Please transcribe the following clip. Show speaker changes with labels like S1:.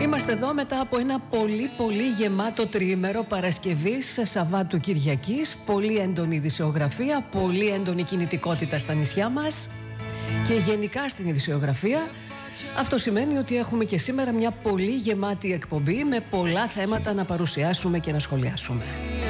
S1: Είμαστε εδώ μετά από ένα πολύ γεμάτο τριήμερο Παρασκευής, Σαββάτου, Κυριακής. Πολύ έντονη ειδησιογραφία, πολύ έντονη κινητικότητα στα νησιά μας και γενικά στην ειδησιογραφία. Αυτό σημαίνει ότι έχουμε και σήμερα μια πολύ γεμάτη εκπομπή με πολλά θέματα να παρουσιάσουμε και να σχολιάσουμε.